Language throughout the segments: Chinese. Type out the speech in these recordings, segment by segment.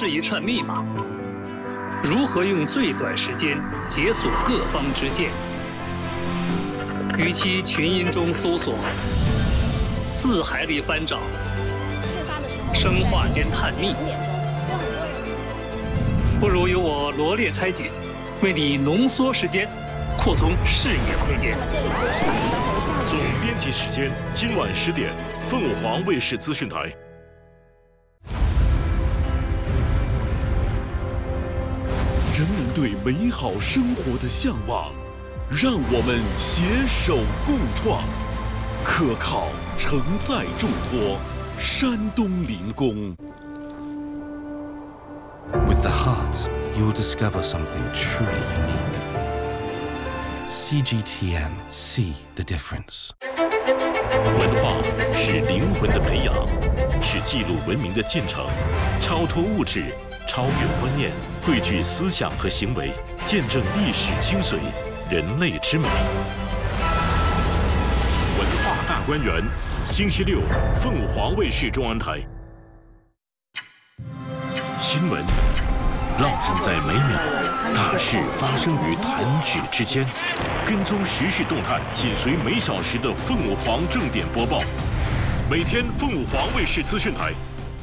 是一串密码？如何用最短时间解锁各方之见？与其群音中搜索，字海里翻找，生化间探秘，不如由我罗列拆解，为你浓缩时间，扩充视野空间。 总编辑时间，今晚10点，凤凰卫视资讯台。人民对美好生活的向往，让我们携手共创，可靠承载重托，山东临工。 With the heart, you'll discover something truly unique. CGTN, see the difference. 文化是灵魂的培养，是记录文明的进程，超脱物质，超越观念，汇聚思想和行为，见证历史精髓，人类之美。文化大观园，星期六，凤凰卫视中央台。新闻烙印在每秒，大事发生于弹指之间。跟踪时事动态，紧随每小时的凤凰正点播报。每天凤凰卫视资讯台。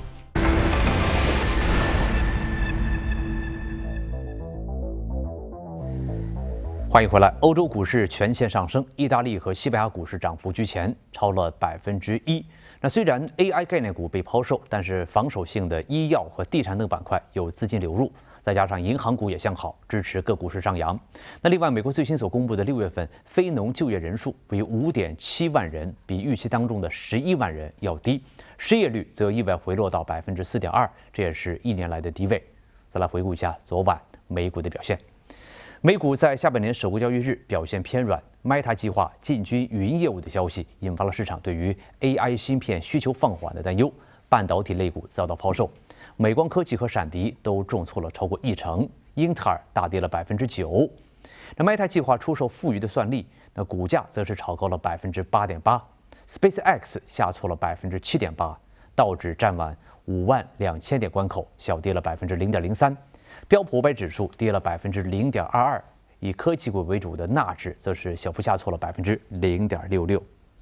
欢迎回来。欧洲股市全线上升，意大利和西班牙股市涨幅居前，超了1%。那虽然 AI 概念股被抛售，但是防守性的医药和地产等板块有资金流入，再加上银行股也向好，支持各股市上扬。那另外，美国最新所公布的6月份非农就业人数为5.7万人，比预期当中的11万人要低，失业率则意外回落到4.2%，这也是1年来的低位。再来回顾一下昨晚美股的表现。美股在下半年首个交易日表现偏软 ，Meta 计划进军语音业务的消息引发了市场对于 AI 芯片需求放缓的担忧，半导体类股遭到抛售，美光科技和闪迪都重挫了超过1成，英特尔大跌了9%。那 Meta 计划出售富余的算力，那股价则是炒高了8.8%，SpaceX 下挫了7.8%，道指站稳52000点关口，小跌了0.03%。标普500指数跌了0.22%，以科技股为主的纳指则是小幅下挫了0.66%。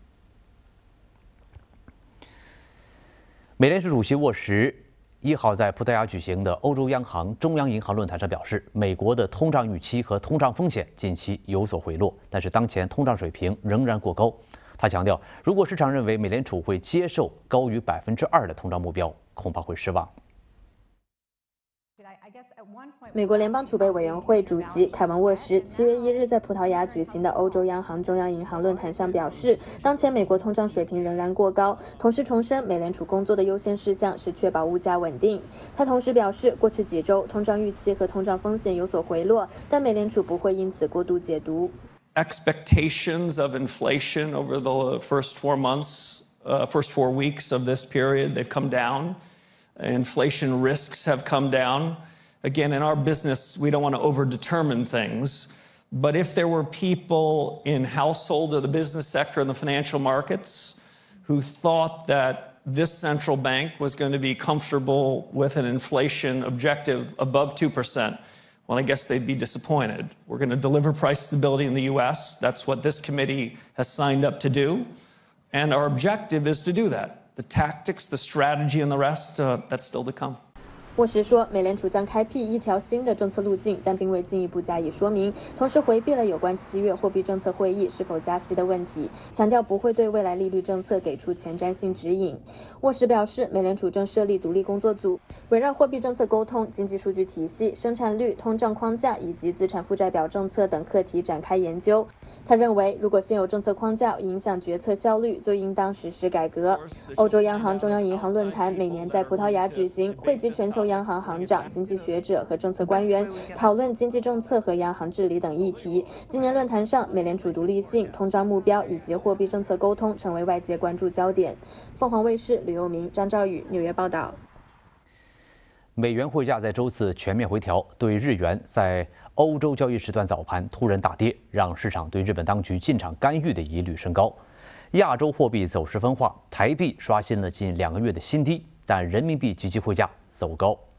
美联储主席沃什1号在葡萄牙举行的欧洲央行中央银行论坛上表示，美国的通胀预期和通胀风险近期有所回落，但是当前通胀水平仍然过高。他强调，如果市场认为美联储会接受高于2%的通胀目标，恐怕会失望。 美国联邦储备委员会主席凯文·沃什7月1日在葡萄牙举行的欧洲央行中央银行论坛上表示，当前美国通胀水平仍然过高，同时重申美联储工作的优先事项是确保物价稳定。他同时表示，过去几周通胀预期和通胀风险有所回落，但美联储不会因此过度解读。 Expectations of inflation over the first 4 weeks of this period, they've come down. Inflation risks have come down. Again, in our business, we don't want to overdetermine things. But if there were people in household or the business sector and the financial markets who thought that this central bank was going to be comfortable with an inflation objective above 2%, well, I guess they'd be disappointed. We're going to deliver price stability in the U.S. That's what this committee has signed up to do. And our objective is to do that. The tactics, the strategy, and the rest, that's still to come. 沃什说，美联储将开辟一条新的政策路径，但并未进一步加以说明，同时回避了有关7月货币政策会议是否加息的问题，强调不会对未来利率政策给出前瞻性指引。沃什表示，美联储正设立独立工作组，围绕货币政策沟通、经济数据体系、生产率、通胀框架以及资产负债表政策等课题展开研究。他认为，如果现有政策框架影响决策效率，就应当实施改革。欧洲央行中央银行论坛每年在葡萄牙举行，汇集全球央行行长、经济学者和政策官员，讨论经济政策和央行治理等议题。今年论坛上，美联储独立性、通胀目标以及货币政策沟通成为外界关注焦点。凤凰卫视吕佑明、张兆宇纽约报道。 美元汇价在周四全面回调，对日元在欧洲交易时段早盘突然大跌，让市场对日本当局进场干预的疑虑升高。亚洲货币走势分化，台币刷新了近2个月的新低，但人民币即期汇价走高。